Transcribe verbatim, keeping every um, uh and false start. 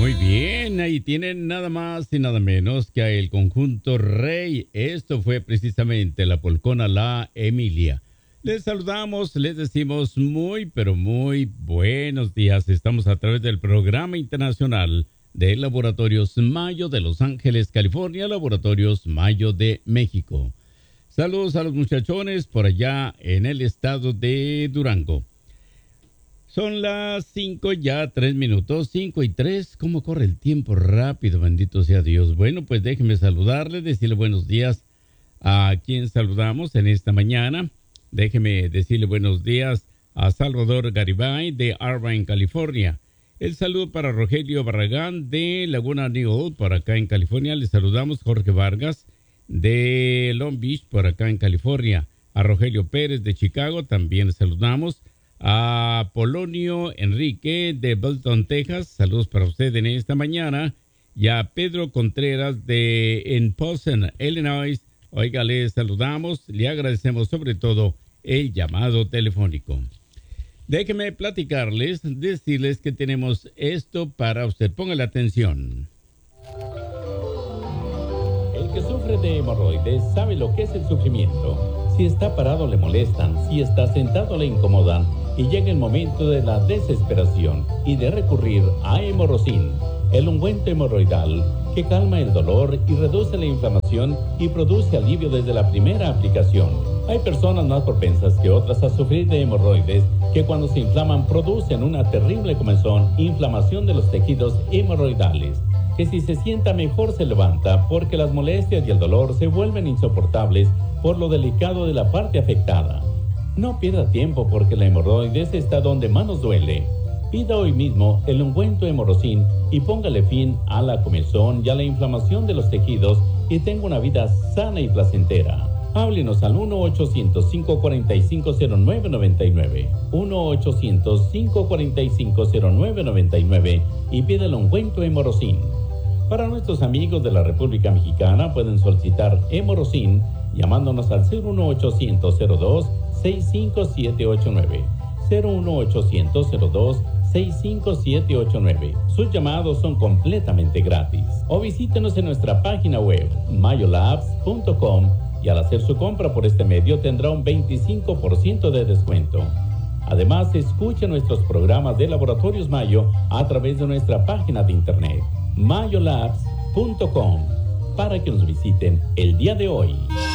Muy bien, ahí tienen nada más y nada menos que a el conjunto Rey. Esto fue precisamente la polcona La Emilia. Les saludamos, les decimos muy, pero muy buenos días. Estamos a través del programa internacional de Laboratorios Mayo de Los Ángeles, California, Laboratorios Mayo de México. Saludos a los muchachones por allá en el estado de Durango. Son las cinco ya, tres minutos, cinco y tres. ¿Cómo corre el tiempo rápido? Bendito sea Dios. Bueno, pues déjenme saludarle, decirle buenos días a quien saludamos en esta mañana. Déjeme decirle buenos días a Salvador Garibay de Irvine, California. El saludo para Rogelio Barragán de Laguna Niguel, por acá en California. Le saludamos Jorge Vargas de Long Beach, por acá en California. A Rogelio Pérez de Chicago también le saludamos. A Polonio Enrique de Belton, Texas, saludos para usted en esta mañana. Y a Pedro Contreras de en Posen, Illinois, oiga, le saludamos, le agradecemos sobre todo el llamado telefónico. Déjenme platicarles, decirles que tenemos esto para usted, póngale atención. El que sufre de hemorroides sabe lo que es el sufrimiento. Si está parado le molestan, si está sentado le incomodan y llega el momento de la desesperación y de recurrir a Hemorrocin, el ungüento hemorroidal que calma el dolor y reduce la inflamación y produce alivio desde la primera aplicación. Hay personas más propensas que otras a sufrir de hemorroides que cuando se inflaman producen una terrible comezón, inflamación de los tejidos hemorroidales, que si se sienta mejor se levanta porque las molestias y el dolor se vuelven insoportables por lo delicado de la parte afectada. No pierda tiempo porque la hemorroides está donde más nos duele. Pida hoy mismo el ungüento Hemorrocin y póngale fin a la comezón y a la inflamación de los tejidos y tenga una vida sana y placentera. Háblenos al uno ochocientos, cinco cuatro cinco, cero nueve nueve nueve, uno ochocientos, cinco cuatro cinco, cero nueve nueve nueve y pida el ungüento Hemorrocin. Para nuestros amigos de la República Mexicana pueden solicitar Hemorrocin llamándonos al cero uno ochocientos, cero dos, seis cinco siete ocho nueve, cero uno ochocientos, cero dos, seis cinco siete ocho nueve. Sus llamados son completamente gratis. O visítenos en nuestra página web mayolabs punto com y al hacer su compra por este medio tendrá un veinticinco por ciento de descuento. Además, escuche nuestros programas de Laboratorios Mayo a través de nuestra página de internet mayolabs punto com para que nos visiten el día de hoy.